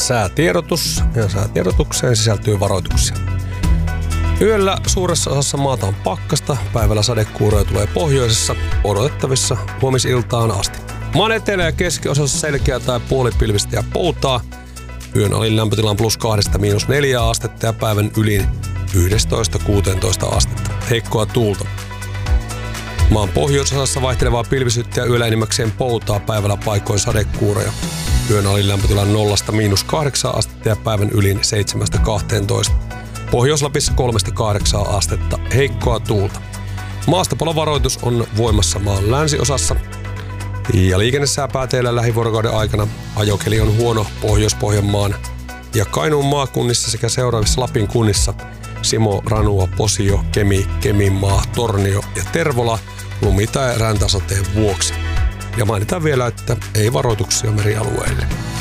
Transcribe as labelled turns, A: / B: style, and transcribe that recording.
A: säätiedotus ja säätiedotukseen sisältyy varoituksia. Yöllä suuressa osassa maata on pakkasta, päivällä sadekuuroja tulee pohjoisessa, odotettavissa huomisiltaan asti. Maan etelä- ja keskiosassa selkeä tai puolipilvistä ja poutaa. Yön alin lämpötila on +2–-4 astetta ja päivän ylin 11–16 astetta. Heikkoa tuulta. Maan pohjoisosassa vaihtelevaa pilvisyyttä ja yöllä enimmäkseen poutaa, päivällä paikoin sadekuuroja. Yön alin lämpötila 0–-8 astetta ja päivän ylin 7–12. Pohjois-Lapissa 3–8 astetta. Heikkoa tuulta. Maastopalovaroitus on voimassa maan länsiosassa. Ja liikennesääpää teillä lähivuorokauden aikana. Ajokeli on huono Pohjois-Pohjanmaan ja Kainuun maakunnissa sekä seuraavissa Lapin kunnissa: Simo, Ranua, Posio, Kemi, Keminmaa, Tornio ja Tervola lumi- tai räntäsateen vuoksi. Ja mainitaan vielä, että ei varoituksia merialueille.